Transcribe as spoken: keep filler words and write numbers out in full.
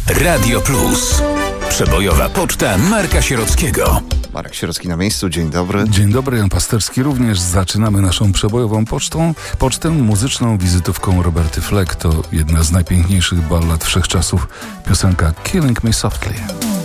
Radio Plus. Przebojowa poczta Marka Sierockiego. Marek Sierocki na miejscu, dzień dobry. Dzień dobry, Jan Pasterski również. Zaczynamy naszą przebojową pocztą. Pocztę muzyczną wizytówką Roberty Fleck. To jedna z najpiękniejszych ballad wszechczasów. Piosenka Killing Me Softly.